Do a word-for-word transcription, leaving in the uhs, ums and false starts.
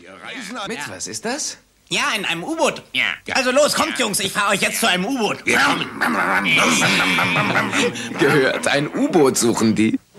Wir reisen an. Mit was ist das? Ja, in einem U-Boot. Ja. Also los, kommt, Jungs, ich fahre euch jetzt zu einem U-Boot. Wir kommen. Gehört, ein U-Boot suchen die.